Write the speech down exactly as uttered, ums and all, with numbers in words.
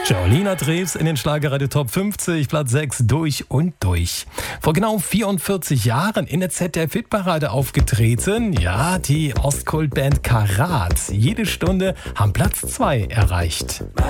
Jolina Drews in den Schlagerradio Top fünfzig, Platz sechs, durch und durch. Vor genau vierundvierzig Jahren in der Z D F-Hitparade aufgetreten. Ja, die Ostkultband Karat. Jede Stunde haben Platz zwei erreicht.